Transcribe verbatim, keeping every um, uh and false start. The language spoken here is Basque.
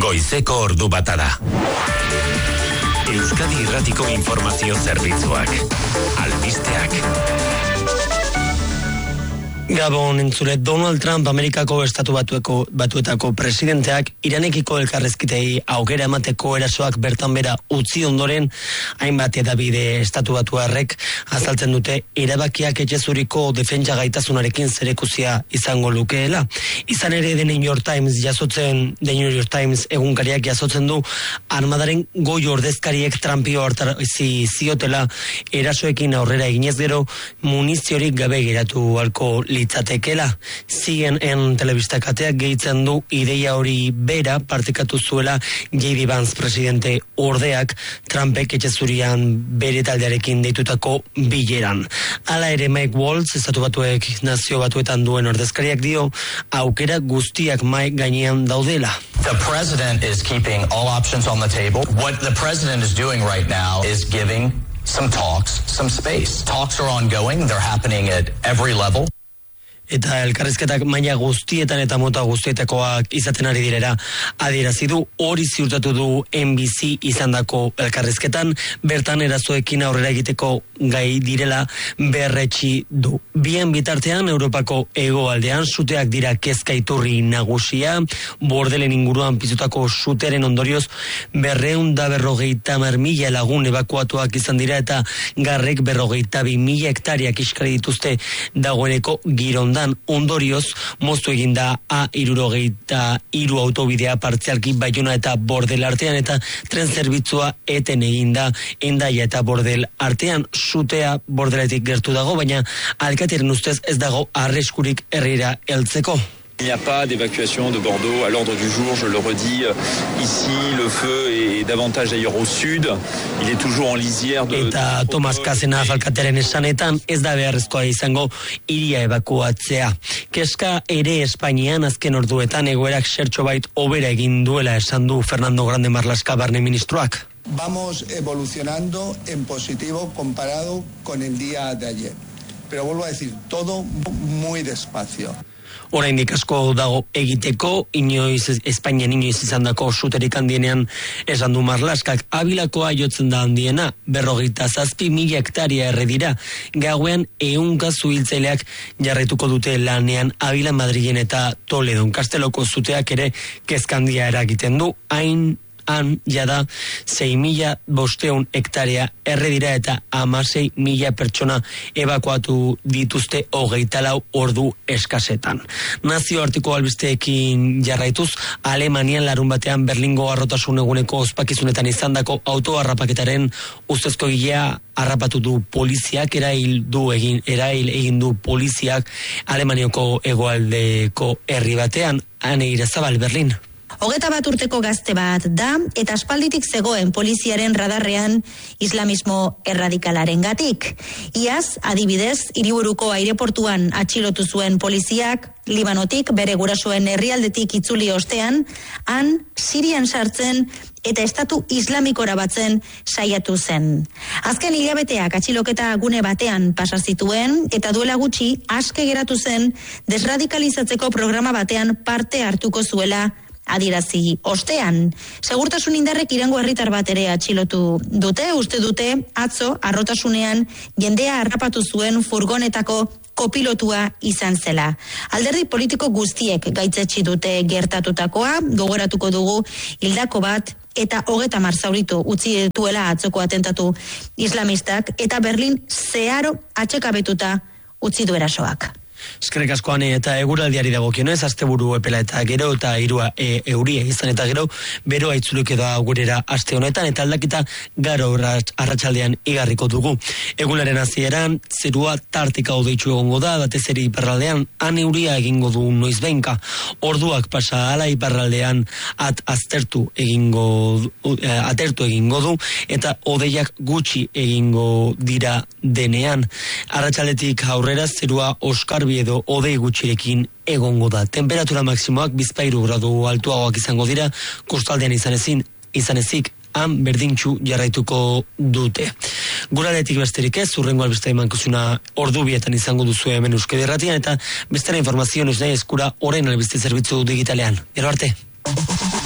Goizeko ordu bata da. Euskadi Irratiko Informazio Zerbitzuak. Albisteak. Gabon entzule, Donald Trump Amerikako Estatu Batueko, Batuetako presidenteak Iranekiko elkarrezkitei aukera emateko erasoak bertan bera utzi ondoren hainbat edabide Estatu Batuarrek azaltzen dute erabakiak etxezuriko defentsa gaitasunarekin zerikusia izango lukeela. Izan ere The New York Times jasotzen The New York Times egunkariak jasotzen du armadaren goi ordezkariek Trumpi hartarazi ziotela erasoekin aurrera eginez gero muniziorik gabe geratu halko litzatekela. C N N telebistakateak gehitzen du ideia hori bera partekatu zuela J D Vance presidente ordeak Trumpek etxezurian bere taldearekin deitutako bileran. Hala ere Mike Waltz, Estatu Batuek nazio batuetan duen ordezkariak dio aukera guztiak mai gainean daudela. The president is keeping all options on the table. What the president is doing right now is giving some talks, some space. Talks are ongoing. They're happening at every level. Eta elkarrizketak maila guztietan eta mota guztietakoak izaten ari direra adierazi du, hori ziurtatu du N B C izandako elkarrizketan, bertan erasoekin aurrera egiteko gai direla berretsi du. Bien bitartean, Europako hegoaldean suteak dira kezka iturri nagusia, bordelen inguruan pizutako sutearen ondorioz berreun da berrogeita hamar mila lagun ebakuatuak izan dira eta garrek berrogeita bi mila hektariak iskari dituzte dagoeneko girondan. Ondorioz, moztu eginda A hirurogeita hiru autobidea partzialki Baiona eta Bordel artean eta tren zerbitzua eten eginda Hendaia eta Bordel artean. Sutea Bordeletik gertu dago, baina alkatearen ustez ez dago arriskurik herrira heltzeko. Il n'y a pas d'évacuation de Bordeaux à l'ordre du jour, je le redis. Ici, le feu est davantage d'ailleurs au sud. Il est toujours en lisière de... Eta Tomas Kasena alkatearen esanetan ez da beharrezkoa izango hiria ebakuatzea. Keska ere Espainian azken orduetan egoerak zertxo bait hobera egin duela esan du Fernando Grande Marlaska barne ministroak. Vamos evolucionando en positivo comparado con el día de ayer. Pero vuelvo a decir, todo muy despacio. Oraindik asko dago egiteko, inoiz Espainian inoiz izandako suterik handienean esan du Marlaskak. Abilakoa jotzen da handiena, berrogeita zazpi mila hektaria erre dira. Gauean ehunka zuhiltzaileak jarraituko dute lanean Abila, Madrilen eta Toledon. Kasteloko zuteak ere kezkandia eragiten du, hain han jada sei mila bosteun hektarea erre dira eta hamasei mila pertsona ebakuatu dituzte hogeita lau ordu eskasetan. Nazioarteko albisteekin jarraituz, Alemanian larun batean Berlingo harrotasun eguneko ospakizunetan izandako autoharrapaketaren ustezko gilea harrapatu du poliziak, erail du egin, erail egin du poliziak Alemaniako hegoaldeko herri batean. Ane Irazabal, Berlin. Hogeta bat urteko gazte bat da, eta aspalditik zegoen poliziaren radarrean islamismo erradikalaren gatik. Iaz, adibidez, hiriburuko aireportuan atxilotu zuen poliziak, Libanotik bere gurasoen herrialdetik itzuli ostean, han Sirian sartzen eta estatu islamikora batzen saiatu zen. Azken hilabeteak atxiloketa gune batean pasa zituen eta duela gutxi aske geratu zen desradikalizatzeko programa batean parte hartuko zuela adierazi ostean. Segurtasun indarrek Irango herritar bat ere atxilotu dute, uste dute atzo arrotasunean jendea harrapatu zuen furgonetako kopilotua izan zela. Alderdi politiko guztiek gaitzetsi dute gertatutakoa, gogoratuko dugu hildako bat eta hogeta hamar zauritu utzi dituela atzoko atentatu islamistak eta Berlin zeharo atsekabetuta utzi du erasoak. Eskerrik askoan eta eguraldiari dagokionez, asteburu epela eta gero eta hirua e, euria izan eta gero beroa itzuliko da gurera aste honetan eta aldaketa garo arratsaldean igarriko dugu. Egunaren hasieran zerua tartika hodeitsu egongo da, batez ere iparraldean han euria egingo du noizbehinka. Orduak pasa hala iparraldean at aztertu egingo uh, atertu egingo du eta hodeiak gutxi egingo dira denean. Arratsaldetik aurrera zerua oskarbi edo hodei gutxirekin egongo da. Temperatura maksimoak bizpahiru gradu altuagoak izango dira, kostaldean izan ezin, izan ezik, han berdintxu jarraituko dute. Guraletik besterik ez, urrengo albiste emankizuna ordu bietan izango duzu hemen Euskadi Irratian eta bestera informazio nuz nahi eskura orain albiste zerbitzu digitalean. Gero arte.